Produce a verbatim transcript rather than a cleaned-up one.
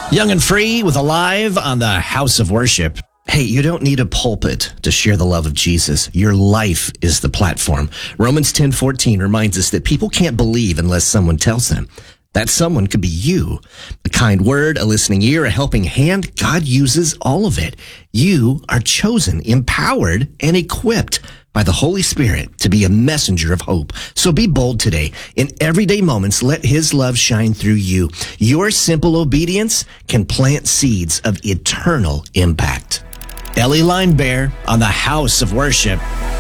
Young and Free with Alive on the House of Worship. Hey, you don't need a pulpit to share the love of Jesus. Your life is the platform. Romans ten fourteen reminds us that people can't believe unless someone tells them. That someone could be you. A kind word, a listening ear, a helping hand. God uses all of it. You are chosen, empowered, and equipped by the Holy Spirit to be a messenger of hope. So be bold today. In everyday moments, let His love shine through you. Your simple obedience can plant seeds of eternal impact. Ellie Linebear on the House of Worship.